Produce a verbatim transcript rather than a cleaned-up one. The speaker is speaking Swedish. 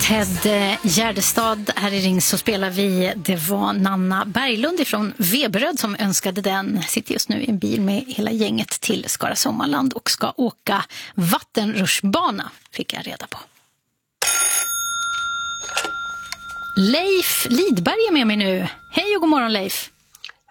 Ted Gärdestad här i Ring så spelar vi. Det var Nanna Berglund ifrån Veberöd som önskade den. Sitter just nu i en bil med hela gänget till Skara Sommarland och ska åka vattenrutschbana, fick jag reda på. Leif Lidberg är med mig nu. Hej och god morgon Leif.